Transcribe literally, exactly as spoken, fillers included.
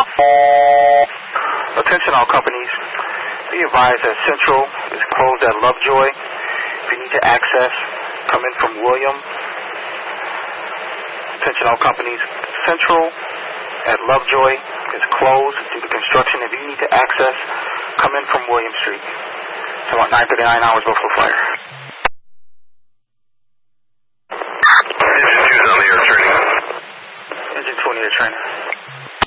Attention all companies. Be advised that Central is closed at Lovejoy. If you need to access, come in from William. Attention all companies. Central at Lovejoy is closed due to construction. If you need to access, come in from William Street. It's about nine thirty-nine hours before fire. Engine two's on the air training. Engine two on the air training.